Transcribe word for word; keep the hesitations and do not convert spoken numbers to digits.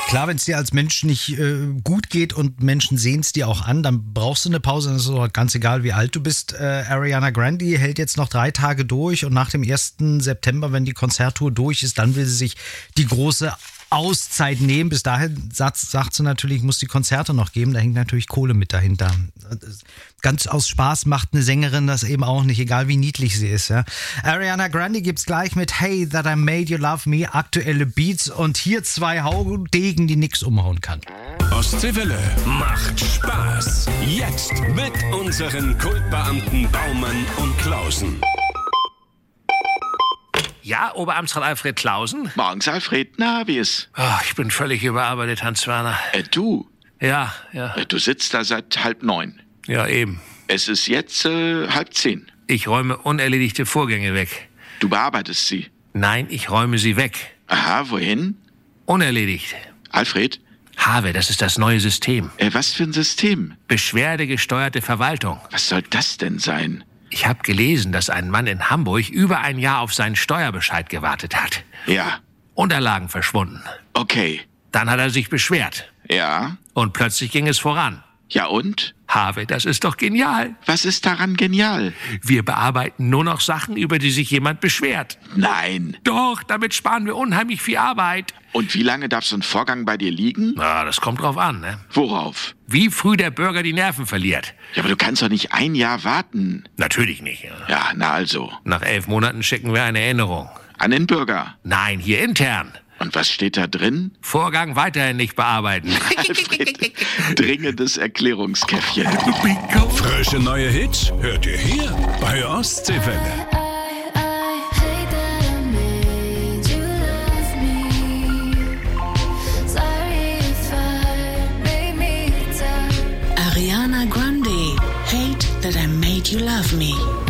Klar, wenn es dir als Mensch nicht äh, gut geht und Menschen sehen es dir auch an, dann brauchst du eine Pause. Das ist auch ganz egal, wie alt du bist. Äh, Ariana Grande hält jetzt noch drei Tage durch und nach dem ersten September, wenn die Konzerttour durch ist, dann will sie sich die große Auszeit nehmen. Bis dahin sagt, sagt sie natürlich, muss die Konzerte noch geben. Da hängt natürlich Kohle mit dahinter. Ganz aus Spaß macht eine Sängerin das eben auch nicht, egal wie niedlich sie ist. Ja. Ariana Grande gibt's gleich mit Hey That I Made You Love Me, aktuelle Beats und hier zwei Haudegen, die nix umhauen kann. Ostseewelle macht Spaß. Jetzt mit unseren Kultbeamten Baumann und Klausen. Ja, Oberamtsrat Alfred Klausen? Morgens, Alfred. Na, wie ist? Oh, ich bin völlig überarbeitet, Hans Werner. Äh, du? Ja, ja. Äh, du sitzt da seit halb neun. Ja, eben. Es ist jetzt äh, halb zehn. Ich räume unerledigte Vorgänge weg. Du bearbeitest sie? Nein, ich räume sie weg. Aha, wohin? Unerledigt. Alfred? Habe, das ist das neue System. Äh, was für ein System? Beschwerdegesteuerte Verwaltung. Was soll das denn sein? Ich habe gelesen, dass ein Mann in Hamburg über ein Jahr auf seinen Steuerbescheid gewartet hat. Ja. Unterlagen verschwunden. Okay. Dann hat er sich beschwert. Ja. Und plötzlich ging es voran. Ja und? Habe, das ist doch genial. Was ist daran genial? Wir bearbeiten nur noch Sachen, über die sich jemand beschwert. Nein. Doch, damit sparen wir unheimlich viel Arbeit. Und wie lange darf so ein Vorgang bei dir liegen? Na, das kommt drauf an, ne? Worauf? Wie früh der Bürger die Nerven verliert. Ja, aber du kannst doch nicht ein Jahr warten. Natürlich nicht. Ja. Ja, na also. Nach elf Monaten schicken wir eine Erinnerung. An den Bürger? Nein, hier intern. Und was steht da drin? Vorgang weiterhin nicht bearbeiten. Alfred, dringendes Erklärungskäffchen. Frische neue Hits hört ihr hier bei Ostseewelle. Ariana Grande, Hate That I Made You Love Me.